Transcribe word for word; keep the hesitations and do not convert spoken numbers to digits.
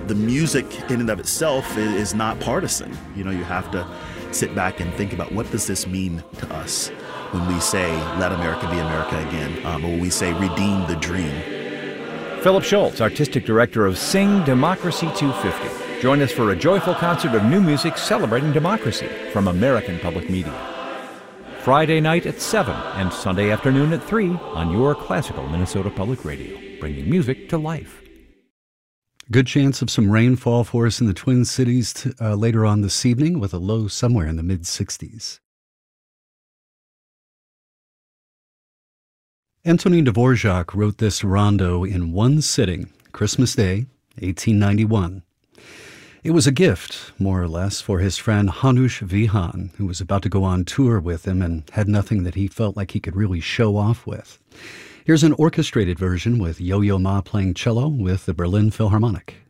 the music in and of itself is not partisan. You know, you have to sit back and think about, what does this mean to us when we say, let America be America again, um, or when we say, redeem the dream. Philip Schultz, Artistic Director of Sing Democracy two fifty. Join us for a joyful concert of new music celebrating democracy from American Public Media. Friday night at seven and Sunday afternoon at three on your classical Minnesota Public Radio, bringing music to life. Good chance of some rainfall for us in the Twin Cities t- uh, later on this evening, with a low somewhere in the mid sixties. Antonin Dvorak wrote this rondo in one sitting, Christmas Day, eighteen ninety-one. It was a gift, more or less, for his friend Hanush Vihan, who was about to go on tour with him and had nothing that he felt like he could really show off with. Here's an orchestrated version with Yo-Yo Ma playing cello with the Berlin Philharmonic.